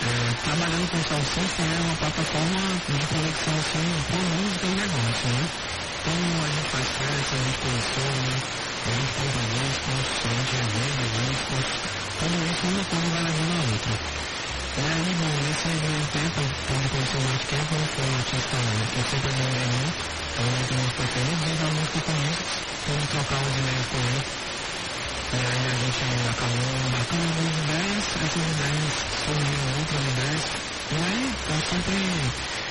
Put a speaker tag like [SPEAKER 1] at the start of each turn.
[SPEAKER 1] trabalhando com o Salesforce, que é uma plataforma de conexão assim, para o mundo do negócio, né? Então a gente faz festa, a gente coleciona, a gente compra discos, a gente revende discos, tudo isso uma coisa vai levando a outra. E aí, bom, nesse meio tempo, quando eu conheci o Matt Campbell, foi um artista que eu sempre admirei muito, então eu tenho uns preferidos, desde a música com ele, pude trocar uns e-mails com ele. E aí a gente acabou embarcando algumas ideias, essas ideias surgiram outras ideias, e aí eu sempre